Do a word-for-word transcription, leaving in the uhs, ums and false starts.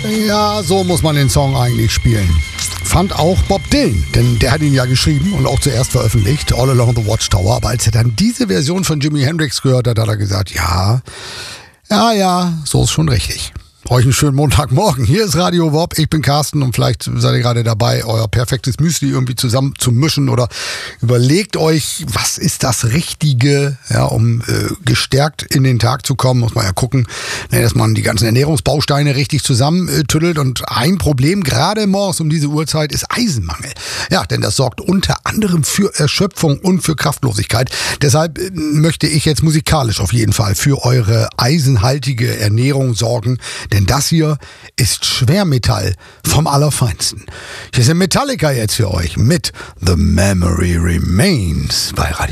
Ja, so muss man den Song eigentlich spielen. Fand auch Bob Dylan, denn der hat ihn ja geschrieben und auch zuerst veröffentlicht, All Along the Watchtower. Aber als er dann diese Version von Jimi Hendrix gehört hat, hat er gesagt, ja, ja, ja, so ist schon richtig. Euch einen schönen Montagmorgen. Hier ist Radio Wob, ich bin Carsten und vielleicht seid ihr gerade dabei, euer perfektes Müsli irgendwie zusammen zu mischen oder überlegt euch, was ist das Richtige, ja, um äh, gestärkt in den Tag zu kommen, muss man ja gucken, ne, dass man die ganzen Ernährungsbausteine richtig zusammentüttelt und ein Problem gerade morgens um diese Uhrzeit ist Eisenmangel. Ja, denn das sorgt unter anderem für Erschöpfung und für Kraftlosigkeit. Deshalb äh, möchte ich jetzt musikalisch auf jeden Fall für eure eisenhaltige Ernährung sorgen, denn das hier ist Schwermetall vom Allerfeinsten. Hier sind Metallica jetzt für euch mit The Memory Remains bei Radio